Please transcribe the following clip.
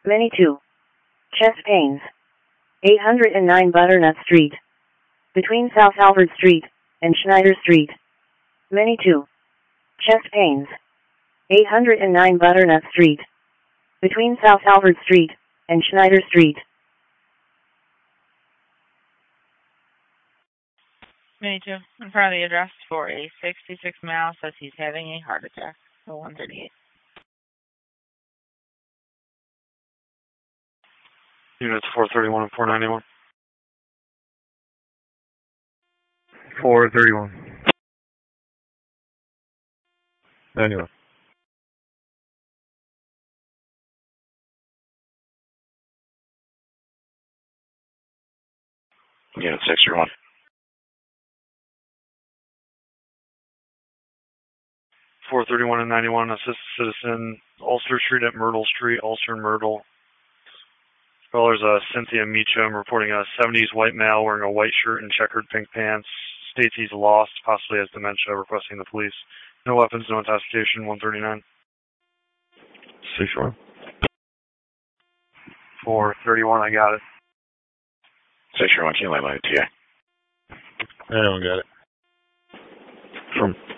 Many 2. Chest pains. 809 Butternut Street. Between South Albert Street and Schneider Street. Many 2. Chest pains. 809 Butternut Street. Between South Albert Street and Schneider Street. Many 2. In front of the address for a 66 male says he's having a heart attack. So 138. Units 431 and 491. 431. 91. Unit 631. 431 and 91, assist citizen, Ulster Street at Myrtle Street, Ulster and Myrtle. Caller's Cynthia Meacham, reporting a 70s white male wearing a white shirt and checkered pink pants. States he's lost, possibly has dementia, requesting the police. No weapons, no intoxication, 139. 61. 431, I got it. 631, can you lay my TA? Anyone got it? From